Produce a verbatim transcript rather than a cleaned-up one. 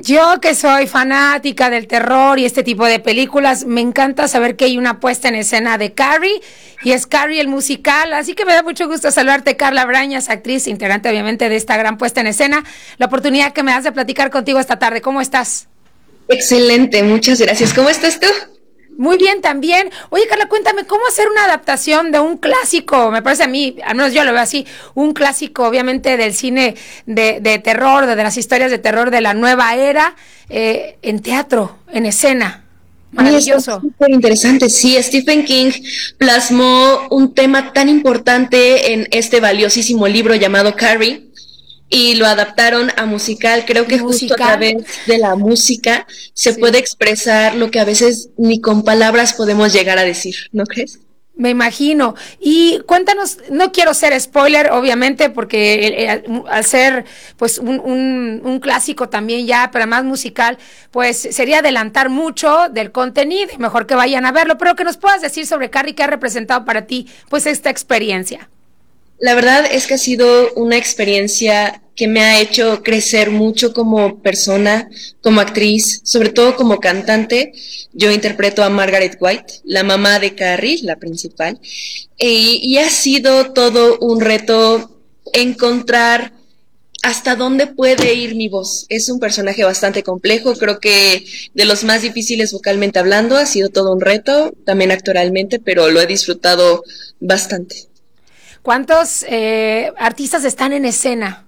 Yo que soy fanática del terror y este tipo de películas, me encanta saber que hay una puesta en escena de Carrie, y es Carrie el musical, así que me da mucho gusto saludarte, Carla Brañas, actriz, integrante obviamente de esta gran puesta en escena, la oportunidad que me das de platicar contigo esta tarde. ¿Cómo estás? Excelente, muchas gracias. ¿Cómo estás tú? Muy bien también. Oye, Carla, cuéntame, ¿cómo hacer una adaptación de un clásico? Me parece a mí, al menos yo lo veo así, un clásico obviamente del cine de, de terror, de, de las historias de terror de la nueva era, eh, en teatro, en escena. Maravilloso. Súper interesante. Sí, Stephen King plasmó un tema tan importante en este valiosísimo libro llamado Carrie y lo adaptaron a musical. Creo que justo a Musical. través de la música se Sí. puede expresar lo que a veces ni con palabras podemos llegar a decir, ¿no crees? Me imagino. Y cuéntanos, no quiero ser spoiler, obviamente, porque eh, eh, al ser pues un, un, un clásico también ya, pero más musical, pues sería adelantar mucho del contenido, y mejor que vayan a verlo, pero que nos puedas decir sobre Carrie, qué ha representado para ti pues esta experiencia. La verdad es que ha sido una experiencia que me ha hecho crecer mucho como persona, como actriz, sobre todo como cantante. Yo interpreto a Margaret White, la mamá de Carrie, la principal, y, y ha sido todo un reto encontrar hasta dónde puede ir mi voz. Es un personaje bastante complejo, creo que de los más difíciles vocalmente hablando, ha sido todo un reto, también actoralmente, pero lo he disfrutado bastante. ¿Cuántos eh, artistas están en escena?